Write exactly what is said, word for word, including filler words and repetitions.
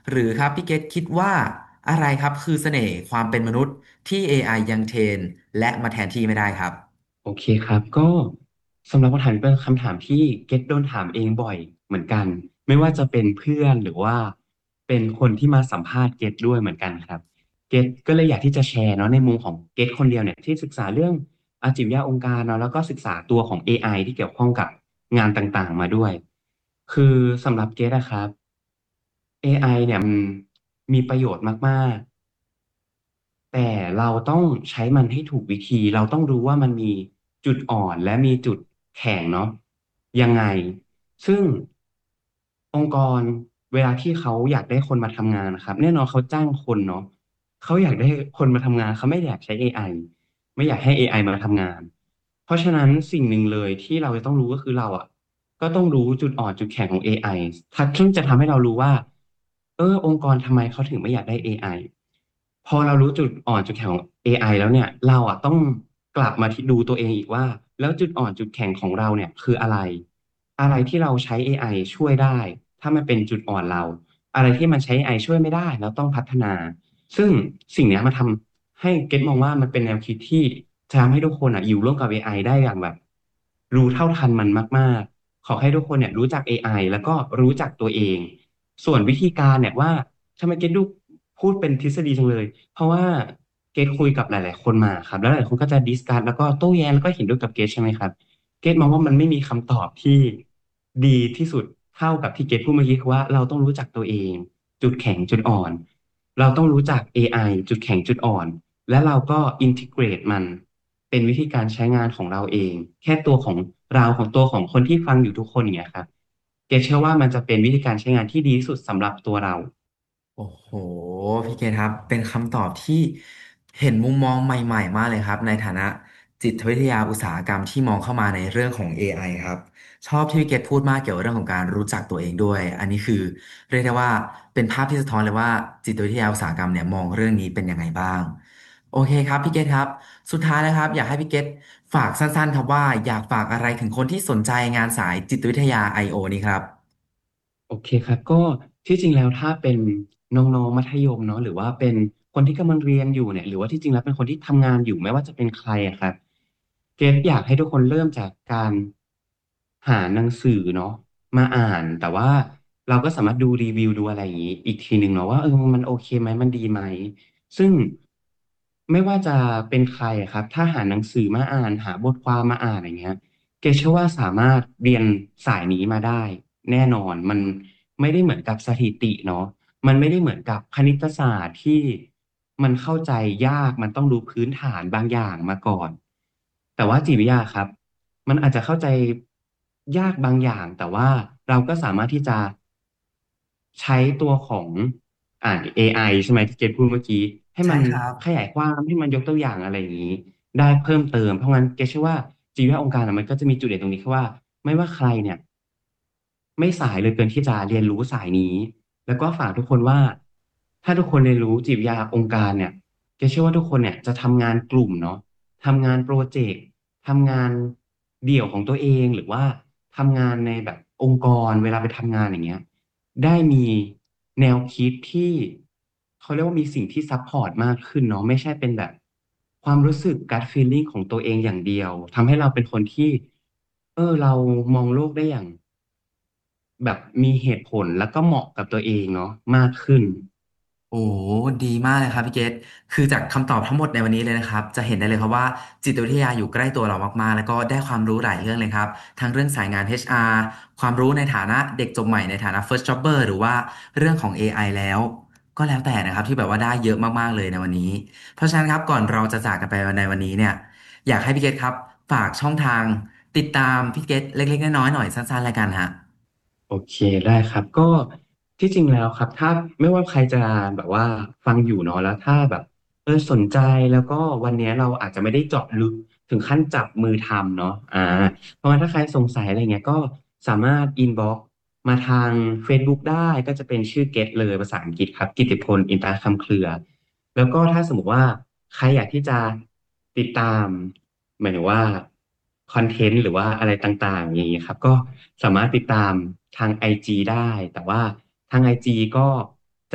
หรือครับพี่เกตคิดว่าอะไรครับคือเสน่ห์ความเป็นมนุษย์ที่ เอ ไอ ยังเทรนและมาแทนที่ไม่ได้ครับโอเคครับก็สำหรับคำถามนี้เป็นคำถามที่เก็ตโดนถามเองบ่อยเหมือนกันไม่ว่าจะเป็นเพื่อนหรือว่าเป็นคนที่มาสัมภาษณ์เก็ตด้วยเหมือนกันครับเก็ตก็เลยอยากที่จะแชร์เนาะในมุมของเก็ตคนเดียวเนี่ยที่ศึกษาเรื่องอาชีววิทยาองค์การเนาะแล้วก็ศึกษาตัวของ เอ ไอ ที่เกี่ยวข้องกับงานต่างๆมาด้วยคือสำหรับเก็ตนะครับ เอ ไอ เนี่ยมันมีประโยชน์มากๆ แต่เราต้องใช้มันให้ถูกวิธี เราต้องรู้ว่ามันมีจุดอ่อนและมีจุดแข็งเนาะยังไง ซึ่งองค์กรเวลาที่เขาอยากได้คนมาทำงานนะครับแน่นอนเขาจ้างคนเนาะเขาอยากได้คนมาทำงานเขาไม่อยากใช้ เอ ไอ ไอไม่อยากให้ เอ ไอ มาทำงาน เพราะฉะนั้นสิ่งหนึ่งเลยที่เราจะต้องรู้ก็คือเราอ่ะก็ต้องรู้จุดอ่อนจุดแข็งของ เอ ไอ ทักซึ่งจะทำให้เรารู้ว่าเออองค์กรทำไมเขาถึงไม่อยากได้ เอ ไอ พอเรารู้จุดอ่อนจุดแข็งของ เอ ไอ แล้วเนี่ยเราอ่ะต้องกลับมาที่ดูตัวเองอีกว่าแล้วจุดอ่อนจุดแข็งของเราเนี่ยคืออะไรอะไรที่เราใช้ เอ ไอ ช่วยได้ถ้ามันเป็นจุดอ่อนเราอะไรที่มันใช้ เอ ไอ ช่วยไม่ได้เราต้องพัฒนาซึ่งสิ่งเนี้ยมาทำให้เก็ตมองว่ามันเป็นแนวคิดที่จะทำให้ทุกคนอ่ะอยู่ร่วมกับ เอ ไอ ได้อย่างแบบรู้เท่าทันมันมากๆขอให้ทุกคนเนี่ยรู้จัก เอ ไอ แล้วก็รู้จักตัวเองส่วนวิธีการเนี่ยว่าทำไมเก็ตดูพูดเป็นทฤษฎีจังเลย เพราะว่าเกรทคุยกับหลายๆคนมาครับแล้วหลายคนก็จะดิสคัสแล้วก็โต้แย้งแล้วก็เห็นด้วยกับเกรทใช่ไหมครับเกรทมองว่ามันไม่มีคำตอบที่ดีที่สุดเท่ากับที่เกรทพูดเมื่อกี้คือว่าเราต้องรู้จักตัวเองจุดแข็งจุดอ่อนเราต้องรู้จัก เอ ไอ จุดแข็งจุดอ่อนและเราก็อินทิเกรตมันเป็นวิธีการใช้งานของเราเองแค่ตัวของเราของตัวของคนที่ฟังอยู่ทุกคนอย่างเงี้ยครับเกรทเชื่อว่ามันจะเป็นวิธีการใช้งานที่ดีที่สุดสำหรับตัวเราโอ้โหพี่เกตครับเป็นคำตอบที่เห็นมุมมองใหม่ๆมากเลยครับในฐานะจิตวิทยาอุตสาหกรรมที่มองเข้ามาในเรื่องของ เอ ไอ ครับชอบที่พี่เกตพูดมากเกี่ยวกับเรื่องของการรู้จักตัวเองด้วยอันนี้คือเรียกได้ว่าเป็นภาพที่สะท้อนเลยว่าจิตวิทยาอุตสาหกรรมเนี่ยมองเรื่องนี้เป็นยังไงบ้าง โอเคครับพี่เกตครับสุดท้ายนะครับอยากให้พี่เกตฝากสั้นๆครับว่าอยากฝากอะไรถึงคนที่สนใจงานสายจิตวิทยา ไอ โอ นี้ครับโอเคครับก็ที่จริงแล้วถ้าเป็นน้องๆมัธยมเนาะหรือว่าเป็นคนที่กำลังเรียนอยู่เนี่ยหรือว่าที่จริงแล้วเป็นคนที่ทำงานอยู่ไม่ว่าจะเป็นใครอะครับเกรดอยากให้ทุกคนเริ่มจากการหาหนังสือเนาะมาอ่านแต่ว่าเราก็สามารถดูรีวิวดูอะไรอย่างนี้อีกทีหนึ่งเนาะว่าเออมันโอเคไหมมันดีไหมซึ่งไม่ว่าจะเป็นใครอะครับถ้าหาหนังสือมาอ่านหาบทความมาอ่านอย่างเงี้ย เกเชื่อว่าสามารถเรียนสายนี้มาได้แน่นอนมันไม่ได้เหมือนกับสถิติเนาะมันไม่ได้เหมือนกับคณิตศาสตร์ที่มันเข้าใจยากมันต้องรู้พื้นฐานบางอย่างมาก่อนแต่ว่าจิตวิทยาครับมันอาจจะเข้าใจยากบางอย่างแต่ว่าเราก็สามารถที่จะใช้ตัวของอ่า เอ ไอ ใช่ไหมที่เกดพูดเมื่อกี้ให้มันใช่ครับขยายความให้มันยกตัวอย่างอะไรอย่างนี้ ได้เพิ่มเติมเพราะงั้นเกเชื่อว่าจีวองค์การอะมันก็จะมีจุดเด่นตรงนี้คือว่าไม่ว่าใครเนี่ยไม่สายเลยเกินที่จะเรียนรู้สายนี้แล้วก็ฝากทุกคนว่าถ้าทุกคนเรียนรู้จิตวิทยาองค์การเนี่ยเกเชื่อว่าทุกคนเนี่ยจะทำงานกลุ่มเนาะทำงานโปรเจกต์ทำงานเดี่ยวของตัวเองหรือว่าทำงานในแบบองค์กรเวลาไปทำงานอย่างเงี้ยได้มีแนวคิดที่เขาเรียกว่ามีสิ่งที่ซัพพอร์ตมากขึ้นเนาะไม่ใช่เป็นแบบ ความรู้สึก gut feeling ของตัวเองอย่างเดียวทำให้เราเป็นคนที่เออเรามองโลกได้อย่างแบบมีเหตุผลแล้วก็เหมาะกับตัวเองเนาะมากขึ้นโอ้ดีมากเลยครับพี่เกตคือจากคำตอบทั้งหมดในวันนี้เลยนะครับจะเห็นได้เลยครับว่าจิตวิทยาอยู่ใกล้ตัวเรามากๆแล้วก็ได้ความรู้หลายเรื่องเลยครับทั้งเรื่องสายงาน เอช อาร์ ความรู้ในฐานะเด็กจบใหม่ในฐานะ first jobber หรือว่าเรื่องของ เอ ไอ แล้วก็แล้วแต่นะครับที่แบบว่าได้เยอะมากๆเลยในวันนี้เพราะฉะนั้นครับก่อนเราจะจากกันไปในวันนี้เนี่ยอยากให้พี่เกตครับฝากช่องทางติดตามพี่เกตเล็กๆน้อยๆหน่อยสั้นๆแล้วกันฮะโอเคได้ครับก็ที่จริงแล้วครับถ้าไม่ว่าใครจะแบบว่าฟังอยู่เนาะแล้วถ้าแบบเออสนใจแล้วก็วันนี้เราอาจจะไม่ได้เจาะลึกถึงขั้นจับมือทำเนาะอ่าเพราะว่าถ้าใครสงสัยอะไรเงี้ยก็สามารถอินบ็อกมาทาง เฟซบุ๊ก ได้ก็จะเป็นชื่อเกตเลยภาษาอังกฤษครับกิตติพลอินตาคำเครือ แล้วก็ถ้าสมมติว่าใครอยากที่จะติดตามหมายถึงว่าคอนเทนต์หรือว่าอะไรต่างๆอย่างนี้ครับก็สามารถติดตามทาง ไอ จี ได้แต่ว่าทาง ไอ จี ก็